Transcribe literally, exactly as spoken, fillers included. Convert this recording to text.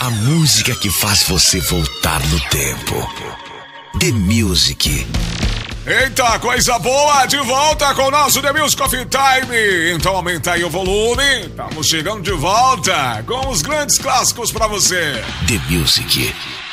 A música que faz você voltar no tempo. The Music. Eita, coisa boa! De volta com o nosso The Music Coffee Time. Então aumenta aí o volume. Estamos chegando de volta com os grandes clássicos pra você. The Music.